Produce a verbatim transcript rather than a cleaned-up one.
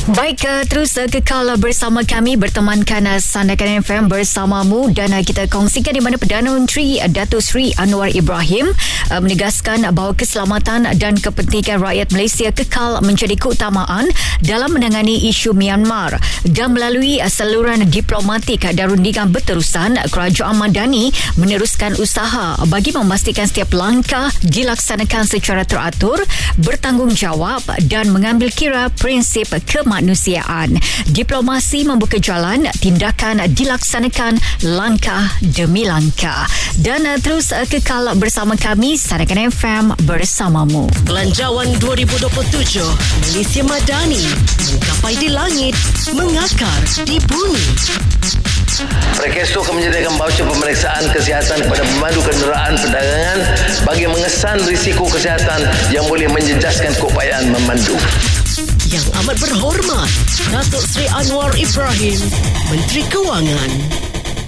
Baik, uh, terus uh, kekal bersama kami, bertemankan uh, Sandakan F M bersamamu, dan uh, kita kongsikan di mana Perdana Menteri uh, Datuk Seri Anwar Ibrahim uh, menegaskan bahawa keselamatan dan kepentingan rakyat Malaysia kekal menjadi keutamaan dalam menangani isu Myanmar. Dan melalui uh, saluran diplomatik uh, dan rundingan berterusan, uh, Kerajaan Madani meneruskan usaha bagi memastikan setiap langkah dilaksanakan secara teratur, bertanggungjawab dan mengambil kira prinsip kemanusiaan. Diplomasi membuka jalan, tindakan dilaksanakan langkah demi langkah. Dan uh, terus uh, kekal bersama kami, Sandakan F M bersamamu. Belanjawan dua ribu dua puluh tujuh Malaysia Madani menggapai di langit, mengakar di bumi. Prekesto akan menyediakan voucher pemeriksaan kesihatan kepada pemandu kenderaan perdagangan bagi mengesan risiko kesihatan yang boleh menjejaskan keupayaan memandu. Yang amat berhormat Datuk Seri Anwar Ibrahim, Menteri Kewangan.